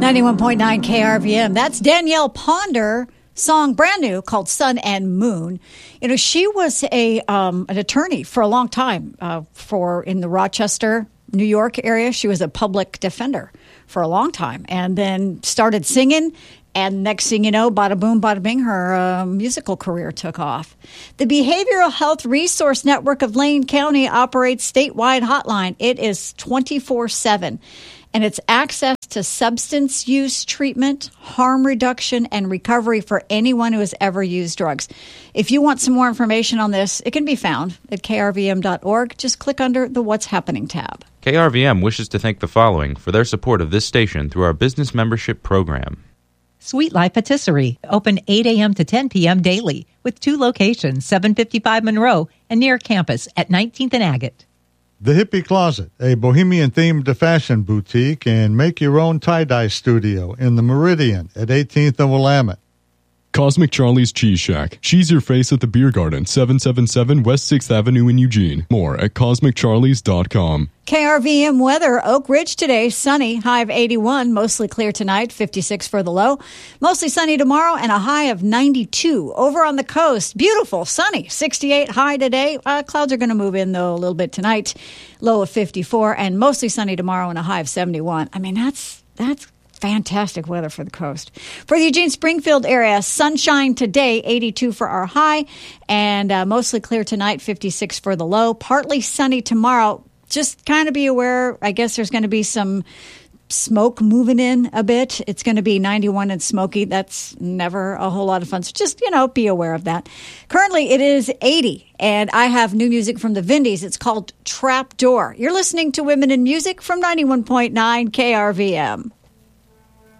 91.9 KRVM. That's Danielle Ponder. Song brand new called Sun and Moon. You know, she was an attorney for a long time in the Rochester, New York area. She was a public defender for a long time and then started singing. And next thing you know, bada boom, bada bing, her musical career took off. The Behavioral Health Resource Network of Lane County operates statewide hotline. It is 24/7. And it's access to substance use treatment, harm reduction, and recovery for anyone who has ever used drugs. If you want some more information on this, it can be found at krvm.org. Just click under the What's Happening tab. KRVM wishes to thank the following for their support of this station through our business membership program. Sweet Life Patisserie, open 8 a.m. to 10 p.m. daily, with 2 locations, 755 Monroe and near campus at 19th and Agate. The Hippie Closet, a bohemian-themed fashion boutique and make-your-own tie-dye studio in the Meridian at 18th and Willamette. Cosmic Charlie's Cheese Shack. She's your face at the Beer Garden, 777 West 6th Avenue in Eugene. More at CosmicCharlies.com. KRVM weather, Oak Ridge today, sunny, high of 81, mostly clear tonight, 56 for the low. Mostly sunny tomorrow and a high of 92. Over on the coast, beautiful, sunny, 68 high today. Clouds are going to move in, though, a little bit tonight, low of 54, and mostly sunny tomorrow and a high of 71. I mean, that's fantastic weather for the coast. For the Eugene-Springfield area, sunshine today, 82 for our high, and mostly clear tonight, 56 for the low. Partly sunny tomorrow. Just kind of be aware, I guess there's going to be some smoke moving in a bit. It's going to be 91 and smoky. That's never a whole lot of fun. So just, be aware of that. Currently, it is 80, and I have new music from the Vindies. It's called Trap Door. You're listening to Women in Music from 91.9 KRVM.